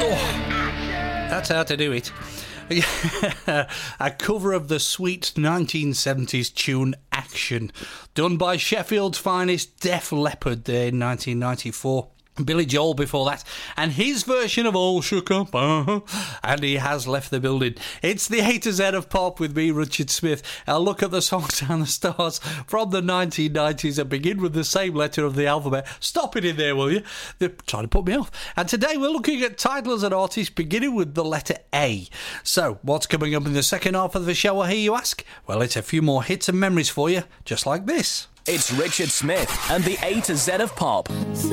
That's how to do it. A cover of the sweet 1970s tune Action, done by Sheffield's finest Def Leppard there in 1994. Billy Joel before that, and his version of All Shook Up, and he has left the building. It's the A to Z of pop with me, Richard Smith. I'll look at the songs and the stars from the 1990s and begin with the same letter of the alphabet. Stop it in there, will you? They're trying to put me off. And today we're looking at titles and artists beginning with the letter A. So, what's coming up in the second half of the show, I hear you ask? Well, it's a few more hits and memories for you, just like this. It's Richard Smith and the A to Z of pop.